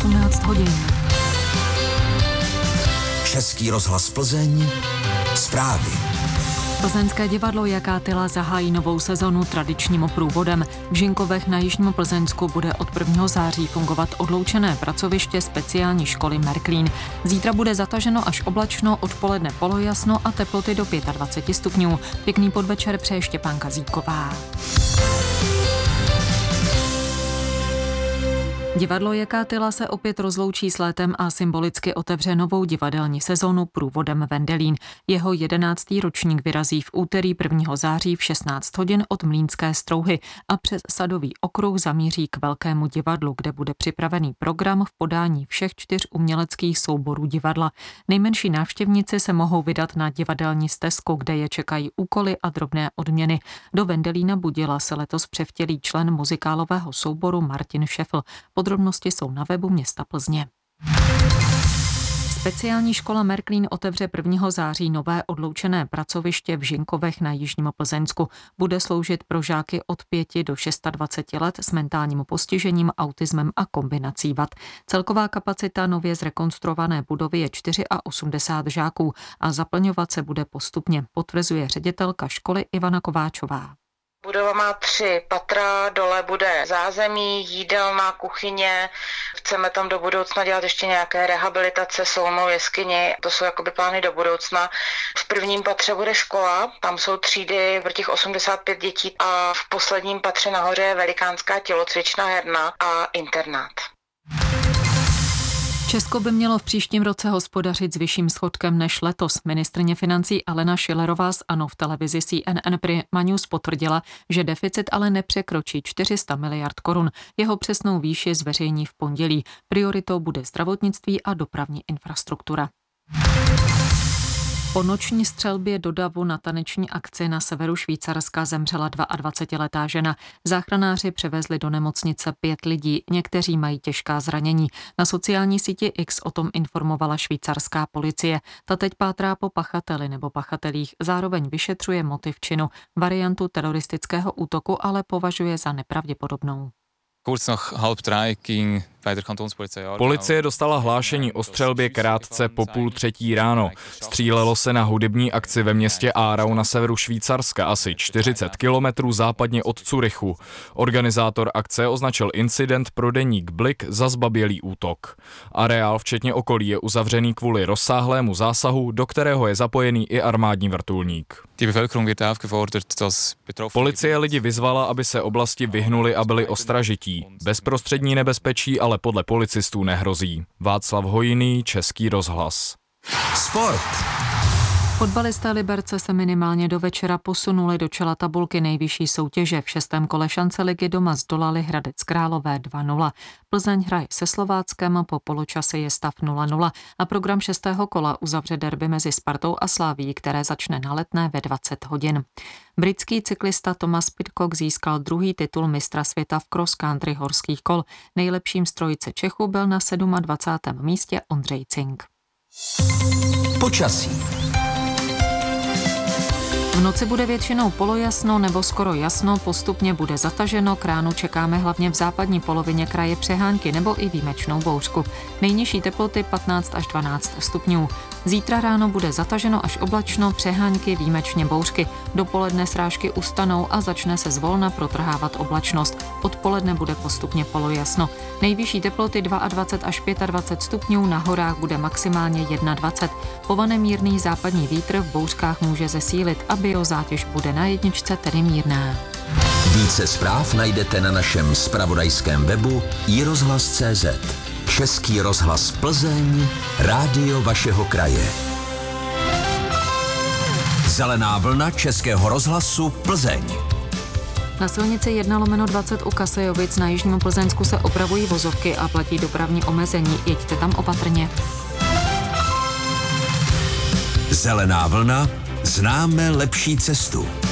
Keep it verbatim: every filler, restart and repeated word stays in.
osmnáct hodin. Český rozhlas Plzeň, zprávy. Plzeňské divadlo Jakátila zahájí novou sezonu tradičním průvodem. V Žinkovech na Jižním Plzeňsku bude od prvního září fungovat odloučené pracoviště speciální školy Märklin. Zítra bude zataženo až oblačno, odpoledne polojasno a teploty do dvacet pět stupňů. Pěkný podvečer přeje Štěpánka Zíková. Divadlo Jakátila se opět rozloučí s létem a symbolicky otevře novou divadelní sezonu průvodem Wendelín. Jeho jedenáctý ročník vyrazí v úterý prvního září v šestnáct hodin od Mlýnské Strouhy a přes Sadový okruh zamíří k Velkému divadlu, kde bude připravený program v podání všech čtyř uměleckých souborů divadla. Nejmenší návštěvníci se mohou vydat na divadelní stezku, kde je čekají úkoly a drobné odměny. Do Wendelína Budila se letos převtělí člen muzikálového souboru Martin Šefl. Podrobnosti jsou na webu města Plzně. Speciální škola Märklin otevře prvního září nové odloučené pracoviště v Žinkovech na Jižním Plzeňsku. Bude sloužit pro žáky od pěti do dvaceti šesti let s mentálním postižením, autismem a kombinací vad. Celková kapacita nově zrekonstruované budovy je osmdesát čtyři žáků a zaplňovat se bude postupně, potvrzuje ředitelka školy Ivana Kováčová. Budova má tři patra, dole bude zázemí, jídelna, kuchyně. Chceme tam do budoucna dělat ještě nějaké rehabilitace, solnou jeskyni. To jsou jakoby plány do budoucna. V prvním patře bude škola, tam jsou třídy pro těch osmdesát pět dětí a v posledním patře nahoře je velikánská tělocvičná herna a internát. Česko by mělo v příštím roce hospodařit s vyšším schodkem než letos. Ministryně financí Alena Schillerová z ANO v televizi C N N Prima News potvrdila, že deficit ale nepřekročí čtyři sta miliard korun. Jeho přesnou výši zveřejní v pondělí. Prioritou bude zdravotnictví a dopravní infrastruktura. Po noční střelbě do davu na taneční akci na severu Švýcarska zemřela dvaadvacetiletá žena. Záchranáři převezli do nemocnice pět lidí, někteří mají těžká zranění. Na sociální síti X o tom informovala švýcarská policie. Ta teď pátrá po pachateli nebo pachatelích, zároveň vyšetřuje motiv činu. Variantu teroristického útoku ale považuje za nepravděpodobnou. Policie dostala hlášení o střelbě krátce po půl třetí ráno. Střílelo se na hudební akci ve městě Aarau na severu Švýcarska, asi čtyřicet kilometrů západně od Curychu. Organizátor akce označil incident pro deník Blick za zbabělý útok. Areál včetně okolí je uzavřený kvůli rozsáhlému zásahu, do kterého je zapojený i armádní vrtulník. Policie lidi vyzvala, aby se oblasti vyhnuli a byli ostražití. Bezprostřední nebezpečí ale podle policistů nehrozí. Václav Hojný, Český rozhlas. Sport. Fotbalisté Liberce se minimálně do večera posunuli do čela tabulky nejvyšší soutěže. V šestém kole šance ligy doma zdolali Hradec Králové dva nula. Plzeň hraje se Slováckem, po poločase je stav nula nula a program šestého kola uzavře derby mezi Spartou a Slavií, které začne na Letné ve dvacet hodin. Britský cyklista Thomas Pidcock získal druhý titul mistra světa v cross country horských kol. Nejlepším z trojice Čechů byl na dvacátém sedmém místě Ondřej Cink. Počasí. V noci bude většinou polojasno nebo skoro jasno, postupně bude zataženo, k ránu čekáme hlavně v západní polovině kraje přehánky nebo i výjimečnou bouřku. Nejnižší teploty patnáct až dvanáct stupňů. Zítra ráno bude zataženo až oblačno, přehánky, výjimečně bouřky. Dopoledne srážky ustanou a začne se zvolna protrhávat oblačnost. Odpoledne bude postupně polojasno. Nejvyšší teploty dvacet dva až dvacet pět stupňů, na horách bude maximálně dvacet jedna. Povane mírný západní vítr v bouřkách může zesílit a biozátěž bude na jedničce tedy mírná. Více zpráv najdete na našem zpravodajském webu i rozhlas tečka cé zet. Český rozhlas Plzeň, rádio vašeho kraje. Zelená vlna Českého rozhlasu Plzeň. Na silnici jedna lomeno dvacet u Kasejovic na Jižním Plzeňsku se opravují vozovky a platí dopravní omezení. Jeďte tam opatrně. Zelená vlna, známe lepší cestu.